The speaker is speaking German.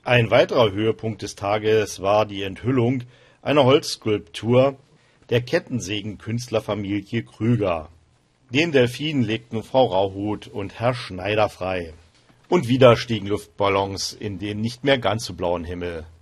Ein weiterer Höhepunkt des Tages war die Enthüllung einer Holzskulptur der Kettensägenkünstlerfamilie Krüger. Den Delfin legten Frau Rauhut und Herr Schneider frei. Und wieder stiegen Luftballons in den nicht mehr ganz so blauen Himmel.